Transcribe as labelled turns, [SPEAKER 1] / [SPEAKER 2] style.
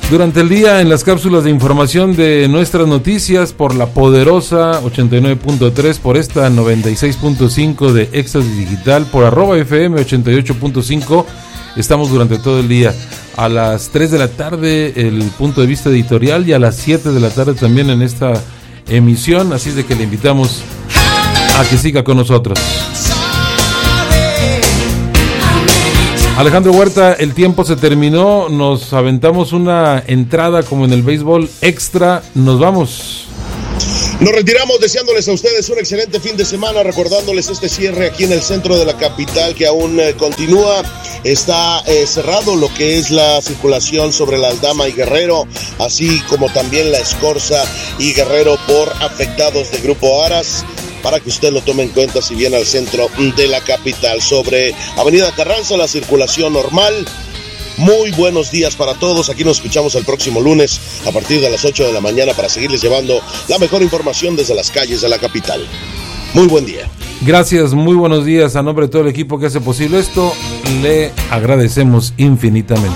[SPEAKER 1] Durante el día en las cápsulas de información de nuestras noticias por la poderosa 89.3, por esta 96.5 de Éxtasis Digital, por @FM 88.5. Estamos durante todo el día. A las 3 de la tarde el punto de vista editorial y a las 7 de la tarde también en esta emisión. Así es de que le invitamos a que siga con nosotros. Alejandro Huerta, el tiempo se terminó, nos aventamos una entrada como en el béisbol extra, nos vamos.
[SPEAKER 2] Nos retiramos deseándoles a ustedes un excelente fin de semana, recordándoles este cierre aquí en el centro de la capital que aún continúa. Está cerrado lo que es la circulación sobre la Aldama y Guerrero, así como también la Escorza y Guerrero por afectados de Grupo Aras, para que usted lo tome en cuenta si viene al centro de la capital. Sobre Avenida Carranza, la circulación normal. Muy buenos días para todos. Aquí nos escuchamos el próximo lunes a partir de las 8 de la mañana para seguirles llevando la mejor información desde las calles de la capital. Muy buen día.
[SPEAKER 1] Gracias, muy buenos días. A nombre de todo el equipo que hace posible esto, le agradecemos infinitamente.